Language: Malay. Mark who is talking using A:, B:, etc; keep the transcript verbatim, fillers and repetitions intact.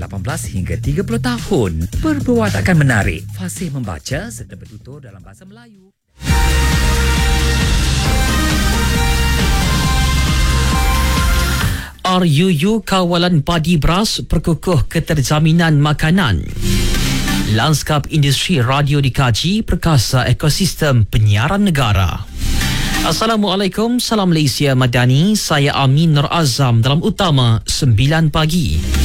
A: lapan belas hingga tiga puluh tahun. Perbuatan menarik, fasih membaca serta bertutur dalam bahasa Melayu.
B: R U U Kawalan Padi Beras perkukuh keterjaminan makanan. Lanskap industri radio dikaji perkasa ekosistem penyiaran negara. Assalamualaikum, salam Malaysia Madani. Saya Amin Nur Azam dalam Utama sembilan pagi.